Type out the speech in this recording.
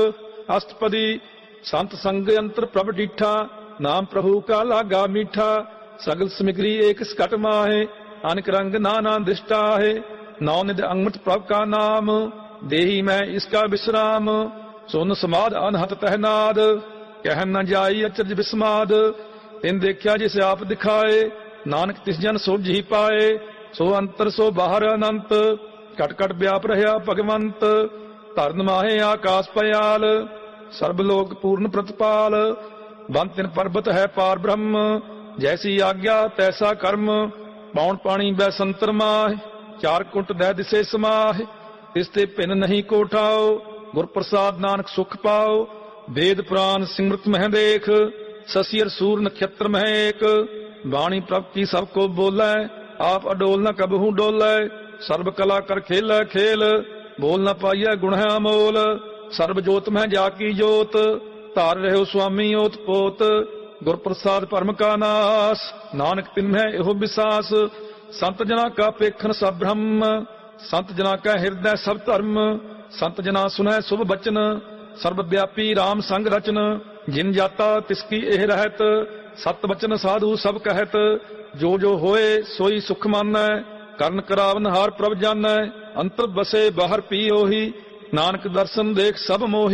अष्टपदी संत संग अंतर प्रभ डीठा, नाम प्रभु का लागा मीठा। सगल समिग्री एक सकट माहे, अनेक रंग नाना दृष्टा है। नौ निध अंगमत प्रभ का नाम, देही मैं इसका विश्राम। सुन समाद अनहत तहनाद, कह न जाई अचरज विस्माद। तिन देखा जिसे आप दिखाए, नानक तिस जन सोझ ही पाए। सो अंतर सो बाहर अनंत, कट कट व्याप रहा भगवंत। धरन माहे आकाश पयाल, सर्वलोक पूर्ण प्रतिपाल। बन तिन पर्वत है पार ब्रह्म, जैसी आज्ञा तैसा कर्म। पौन पानी बैसंतर माह, चार कुंट दै दिसे समाह। तिसते भिन्न नहीं कोठाओ, गुर प्रसाद नानक सुख पाओ। वेद पुराण सिमरत मह देख, ससियर सूर नक्षत्र मह एक। बाणी प्रभ की सबको बोलै, आप अडोल न कबहू डोलै। सर्व कला कर खेल खेल, बोल न पाइय गुण है अमोल। सर्व जोत में जाकी जोत, धार रहो स्वामी ओत पोत। गुर प्रसाद परम का नास, नानक तिन में एहो विसास। संत जना का पेखन सब ब्रह्म, संत जना का हृदय सब धर्म। संत जना सुनै शुभ बचन, सर्व व्यापी राम संग रचन। जिन जाता तिसकी एह रहत, सत बचन साधु सब कहत। जो जो होए सोई सुख मानै, करन करावन हार प्रभ जानै। अंतर बसे बाहर पी ओही, नानक दर्शन देख सब मोही।